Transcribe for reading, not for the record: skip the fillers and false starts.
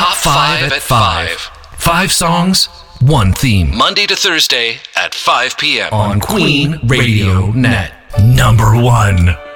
Top 5 at 5. 5 songs, 1 theme. Monday to Thursday at 5 p.m. on Queen Radio Net. Number 1.